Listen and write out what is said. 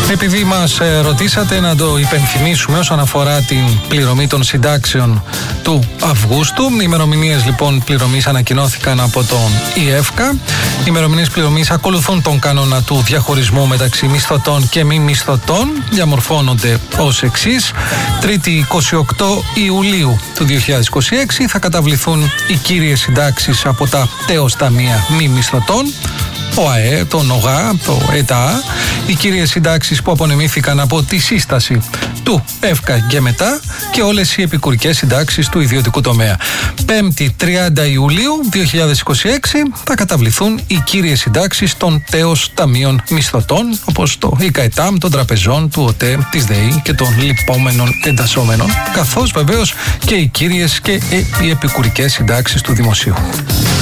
Επειδή μας ρωτήσατε να το υπενθυμίσουμε όσον αφορά την πληρωμή των συντάξεων του Αυγούστου, οι ημερομηνίες λοιπόν πληρωμής ανακοινώθηκαν από τον ΙΕΦΚΑ. Οι ημερομηνίες πληρωμής ακολουθούν τον κανόνα του διαχωρισμού μεταξύ μισθωτών και μη μισθωτών. Διαμορφώνονται ως εξής. 3η 28 Ιουλίου του 2026 θα καταβληθούν οι κύριες συντάξεις από τα τέος ταμεία μη μισθωτών, ο ΑΕ, το ΝΟΓΑ, το ΕΤΑ, οι κύριες συντάξεις που απονεμήθηκαν από τη σύσταση του ΕΦΚΑ και μετά και όλες οι επικουρικές συντάξεις του ιδιωτικού τομέα. 5η 30 Ιουλίου 2026 θα καταβληθούν οι κύριες συντάξεις των τέος ταμείων μισθωτών, όπως το ΙΚΑΕΤΑΜ, των τραπεζών, του ΟΤΕ, της ΔΕΗ και των λιπόμενων εντασσόμενων, καθώς βεβαίως και οι κύριες και οι επικουρικές συντάξεις του δημοσίου.